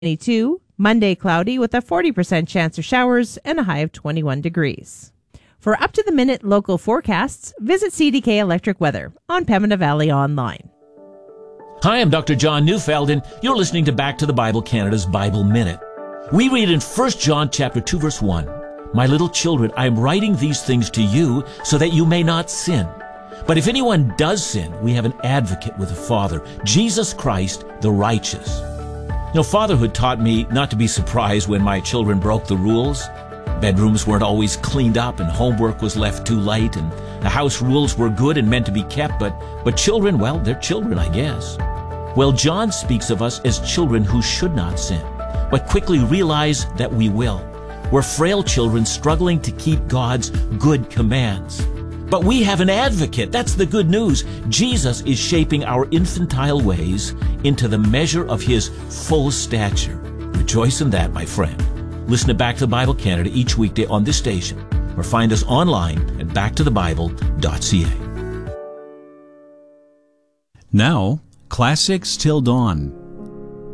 22, Monday cloudy with a 40% chance of showers and a high of 21 degrees. For up-to-the-minute local forecasts, visit CDK Electric Weather on Pembina Valley Online. Hi, I'm Dr. John Neufeld, and you're listening to Back to the Bible Canada's Bible Minute. We read in 1 John chapter 2, verse 1, "My little children, I am writing these things to you so that you may not sin. But if anyone does sin, we have an advocate with the Father, Jesus Christ, the righteous." Fatherhood taught me not to be surprised when my children broke the rules. Bedrooms weren't always cleaned up and homework was left too late, and the house rules were good and meant to be kept, but children, well, they're children, I guess. Well, John speaks of us as children who should not sin, but quickly realize that we will. We're frail children struggling to keep God's good commands. But we have an advocate. That's the good news. Jesus is shaping our infantile ways into the measure of his full stature. Rejoice in that, my friend. Listen to Back to the Bible Canada each weekday on this station, or find us online at backtothebible.ca. Now, Classics Till Dawn.